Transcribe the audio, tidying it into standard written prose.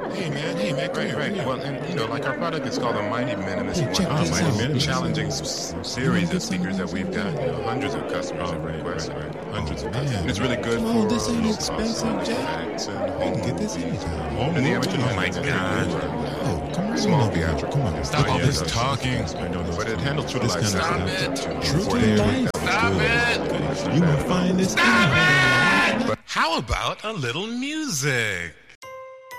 Hey man, come Right. here. Well, and like our product is called the Mighty Minimus. Hey, check One of the this most out. challenging series of speakers that we've got. Hundreds of customers have requested. Hundreds of And it's really good Come for on, this ain't low expensive, cost Jack. effects and You home can get this movies. anytime. And the amateur Oh my makes it God. Oh, come on. Small now, theatrical. Come on. Stop all this talking. But it handles true to This life kind of sound. stuff. To True to 48 life. Stop it! You will find this. How about a little music?